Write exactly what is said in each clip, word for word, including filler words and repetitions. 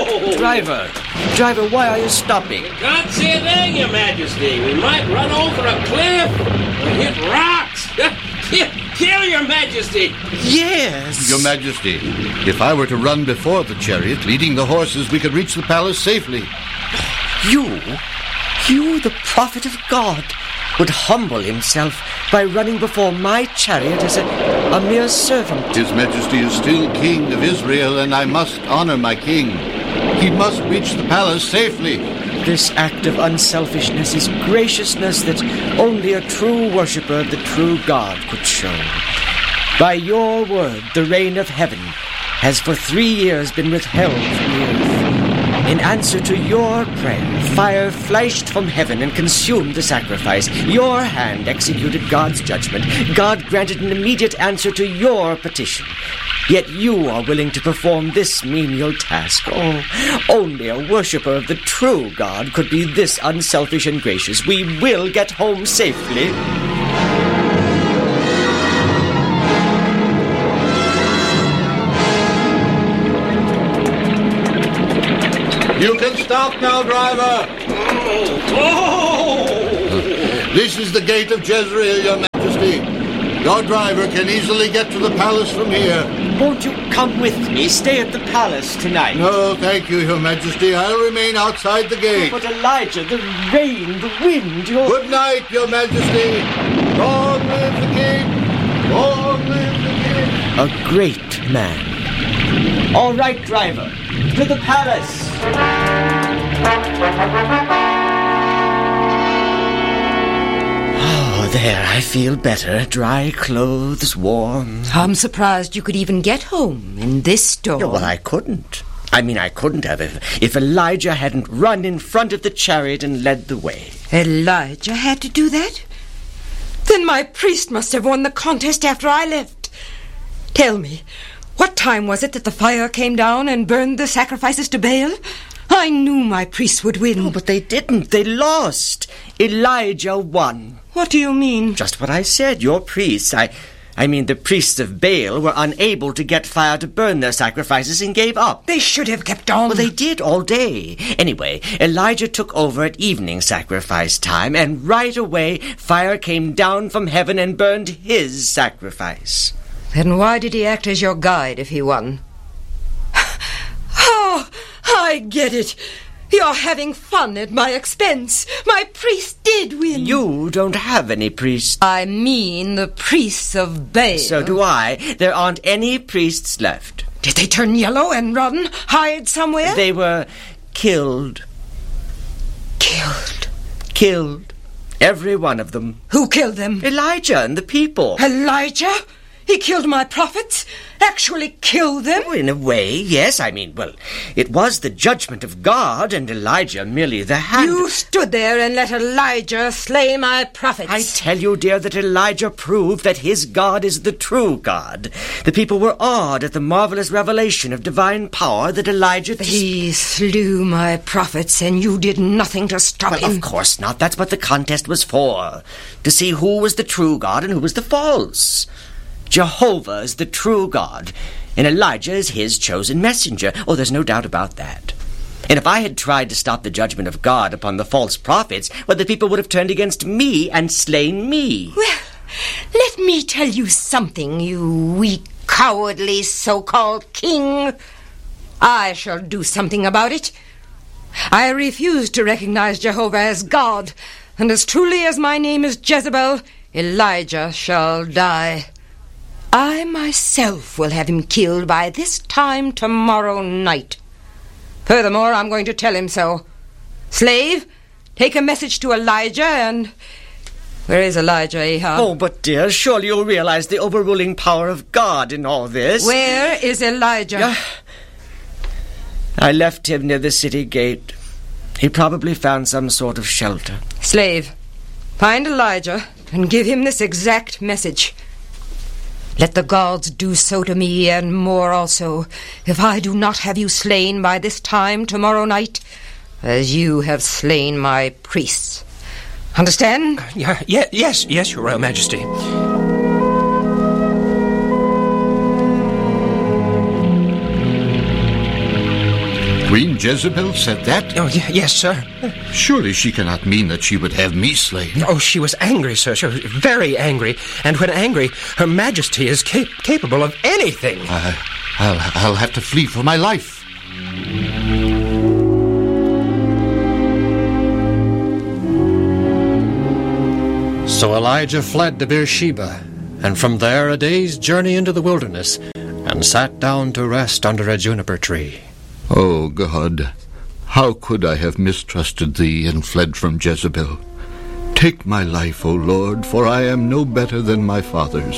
Oh! Driver! Driver, why are you stopping? Can't see a thing, Your Majesty. We might run over a cliff or hit rocks. kill, kill Your Majesty. Yes! Your Majesty, if I were to run before the chariot, leading the horses, we could reach the palace safely. You, you, the prophet of God, would humble himself by running before my chariot as a, a mere servant. His Majesty is still King of Israel, and I must honor my king. He must reach the palace safely. This act of unselfishness is graciousness that only a true worshipper of the true God could show. By your word, the rain of heaven has for three years been withheld from the earth. In answer to your prayer, fire flashed from heaven and consumed the sacrifice. Your hand executed God's judgment. God granted an immediate answer to your petition. Yet you are willing to perform this menial task. Oh, only a worshipper of the true God could be this unselfish and gracious. We will get home safely. You can stop now, driver. Oh! This is the gate of Jezreel, Your Majesty. Your driver can easily get to the palace from here. Won't you come with me? Stay at the palace tonight. No, thank you, Your Majesty. I'll remain outside the gate. But Elijah, the rain, the wind, your... Good night, Your Majesty. Long live the king. Long live the king. A great man. All right, driver. To the palace. Oh, there, I feel better. Dry clothes, warm. I'm surprised you could even get home in this storm. Yeah, well, I couldn't. I mean, I couldn't have if, if Elijah hadn't run in front of the chariot and led the way. Elijah had to do that? Then my priest must have won the contest after I left. Tell me, what time was it that the fire came down and burned the sacrifices to Baal? I knew my priests would win. No, but they didn't. They lost. Elijah won. What do you mean? Just what I said. Your priests, I... I mean, the priests of Baal were unable to get fire to burn their sacrifices and gave up. They should have kept on. Well, they did all day. Anyway, Elijah took over at evening sacrifice time, and right away, fire came down from heaven and burned his sacrifice. Then why did he act as your guide if he won? Oh, I get it. You're having fun at my expense. My priest did win. You don't have any priests. I mean the priests of Baal. So do I. There aren't any priests left. Did they turn yellow and run, hide somewhere? They were killed. Killed? Killed. Every one of them. Who killed them? Elijah and the people. Elijah? He killed my prophets? Actually killed them? Oh, in a way, yes. I mean, well, it was the judgment of God, and Elijah merely the hand... You stood there and let Elijah slay my prophets. I tell you, dear, that Elijah proved that his God is the true God. The people were awed at the marvelous revelation of divine power that Elijah... He slew my prophets, and you did nothing to stop well, him. Of course not. That's what the contest was for. To see who was the true God and who was the false. Jehovah is the true God, and Elijah is his chosen messenger. Oh, there's no doubt about that. And if I had tried to stop the judgment of God upon the false prophets, well, the people would have turned against me and slain me. Well, let me tell you something, you weak, cowardly so-called king. I shall do something about it. I refuse to recognize Jehovah as God, and as truly as my name is Jezebel, Elijah shall die. I myself will have him killed by this time tomorrow night. Furthermore, I'm going to tell him so. Slave, take a message to Elijah and... Where is Elijah, Ahab? Oh, but dear, surely you'll realize the overruling power of God in all this. Where is Elijah? Uh, I left him near the city gate. He probably found some sort of shelter. Slave, find Elijah and give him this exact message. Let the gods do so to me, and more also, if I do not have you slain by this time tomorrow night, as you have slain my priests. Understand? Uh, yeah, yeah, yes, yes, Your Royal Majesty. Queen Jezebel said that? Oh, y- yes, sir. Surely she cannot mean that she would have me slain. Oh, she was angry, sir. She was very angry. And when angry, Her Majesty is cap- capable of anything. I, I'll, I'll have to flee for my life. So Elijah fled to Beersheba, and from there a day's journey into the wilderness, and sat down to rest under a juniper tree. Oh, God, how could I have mistrusted thee and fled from Jezebel? Take my life, O Lord, for I am no better than my fathers.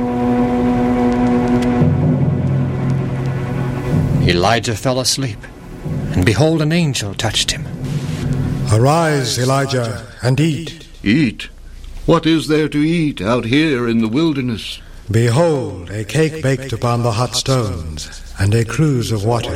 Elijah fell asleep, and behold, an angel touched him. Arise, Elijah, and eat. Eat? What is there to eat out here in the wilderness? Behold, a cake baked upon the hot stones, and a cruse of water.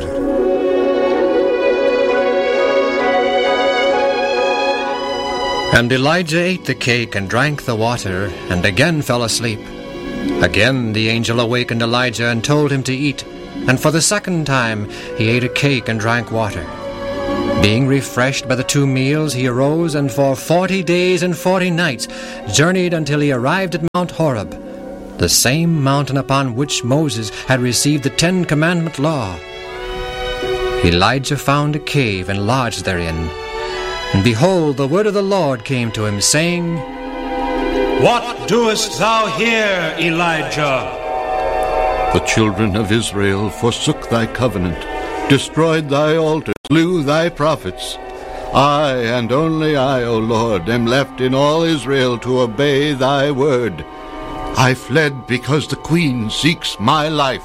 And Elijah ate the cake and drank the water, and again fell asleep. Again the angel awakened Elijah and told him to eat, and for the second time he ate a cake and drank water. Being refreshed by the two meals, he arose and for forty days and forty nights journeyed until he arrived at Mount Horeb, the same mountain upon which Moses had received the Ten Commandment law. Elijah found a cave and lodged therein. And behold, the word of the Lord came to him, saying, What doest thou here, Elijah? The children of Israel forsook thy covenant, destroyed thy altars, slew thy prophets. I, and only I, O Lord, am left in all Israel to obey thy word. I fled because the queen seeks my life.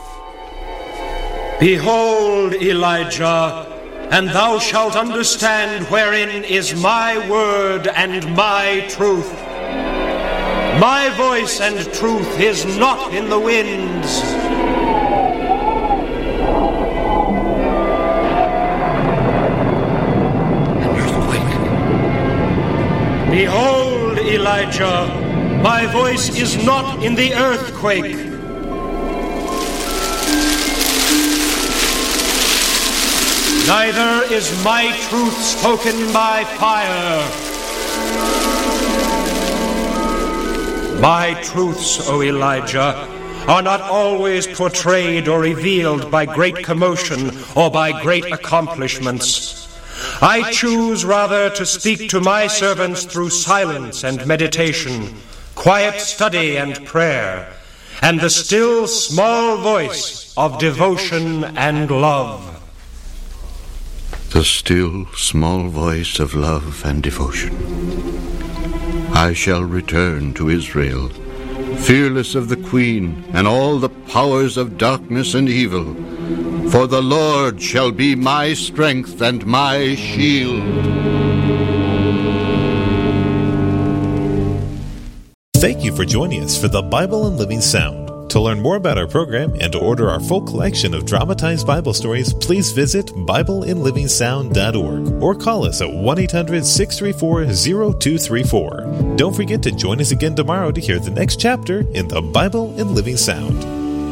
Behold, Elijah, and thou shalt understand wherein is my word and my truth. My voice and truth is not in the winds. Behold, Elijah, my voice is not in the earthquake. Neither is my truth spoken by fire. My truths, O Elijah, are not always portrayed or revealed by great commotion or by great accomplishments. I choose rather to speak to my servants through silence and meditation, quiet study and prayer, and the still small voice of devotion and love. The still small voice of love and devotion. I shall return to Israel, fearless of the queen and all the powers of darkness and evil. For the Lord shall be my strength and my shield. Thank you for joining us for the Bible in Living Sound. To learn more about our program and to order our full collection of dramatized Bible stories, please visit Bible in Living Sound dot org or call us at one eight hundred, six three four, zero two three four. Don't forget to join us again tomorrow to hear the next chapter in the Bible in Living Sound.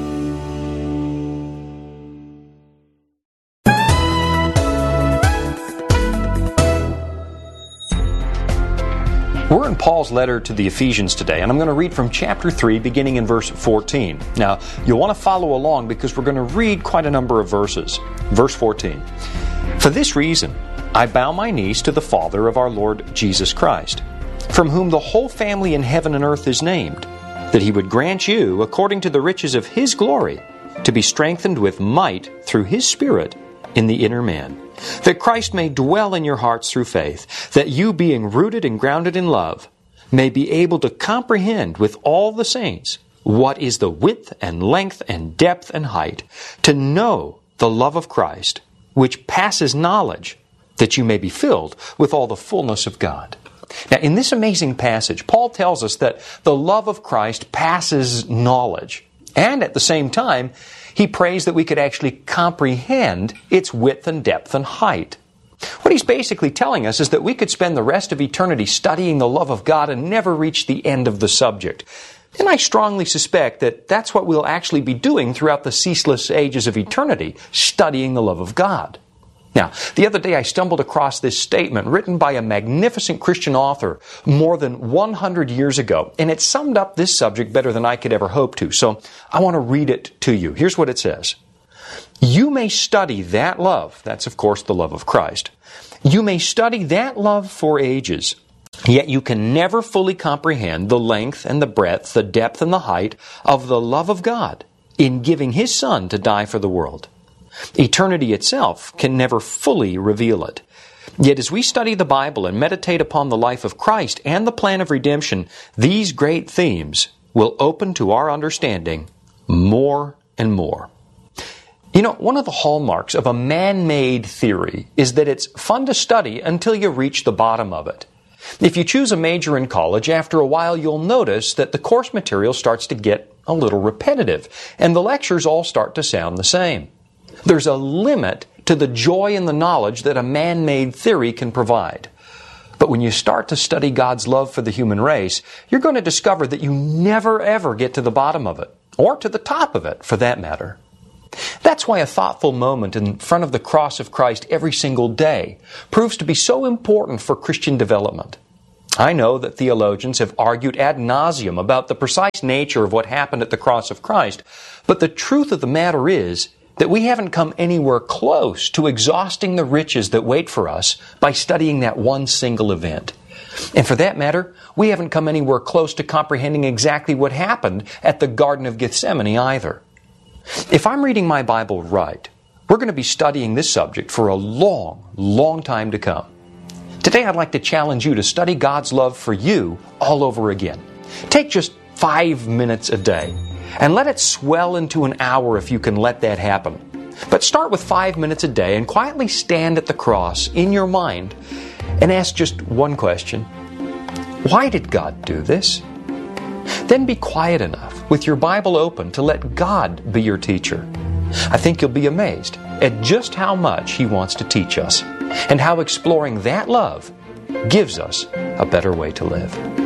We're in Paul's letter to the Ephesians today, and I'm going to read from chapter three, beginning in verse fourteen. Now, you'll want to follow along because we're going to read quite a number of verses. Verse fourteen. For this reason, I bow my knees to the Father of our Lord Jesus Christ, from whom the whole family in heaven and earth is named, that He would grant you, according to the riches of His glory, to be strengthened with might through His Spirit in the inner man, that Christ may dwell in your hearts through faith, that you, being rooted and grounded in love, may be able to comprehend with all the saints what is the width and length and depth and height, to know the love of Christ, which passes knowledge, that you may be filled with all the fullness of God. Now, in this amazing passage, Paul tells us that the love of Christ passes knowledge, and at the same time, he prays that we could actually comprehend its width and depth and height. What he's basically telling us is that we could spend the rest of eternity studying the love of God and never reach the end of the subject. And I strongly suspect that that's what we'll actually be doing throughout the ceaseless ages of eternity, studying the love of God. Now, the other day I stumbled across this statement written by a magnificent Christian author more than one hundred years ago, and it summed up this subject better than I could ever hope to. So I want to read it to you. Here's what it says. You may study that love, that's of course the love of Christ. You may study that love for ages, yet you can never fully comprehend the length and the breadth, the depth and the height of the love of God in giving His Son to die for the world. Eternity itself can never fully reveal it. Yet as we study the Bible and meditate upon the life of Christ and the plan of redemption, these great themes will open to our understanding more and more. You know, one of the hallmarks of a man-made theory is that it's fun to study until you reach the bottom of it. If you choose a major in college, after a while you'll notice that the course material starts to get a little repetitive, and the lectures all start to sound the same. There's a limit to the joy and the knowledge that a man-made theory can provide. But when you start to study God's love for the human race, you're going to discover that you never ever get to the bottom of it, or to the top of it, for that matter. That's why a thoughtful moment in front of the cross of Christ every single day proves to be so important for Christian development. I know that theologians have argued ad nauseum about the precise nature of what happened at the cross of Christ, but the truth of the matter is that we haven't come anywhere close to exhausting the riches that wait for us by studying that one single event. And for that matter, we haven't come anywhere close to comprehending exactly what happened at the Garden of Gethsemane either. If I'm reading my Bible right, we're going to be studying this subject for a long, long time to come. Today I'd like to challenge you to study God's love for you all over again. Take just five minutes a day and let it swell into an hour if you can let that happen. But start with five minutes a day and quietly stand at the cross in your mind and ask just one question. Why did God do this? Then be quiet enough with your Bible open to let God be your teacher. I think you'll be amazed at just how much He wants to teach us and how exploring that love gives us a better way to live.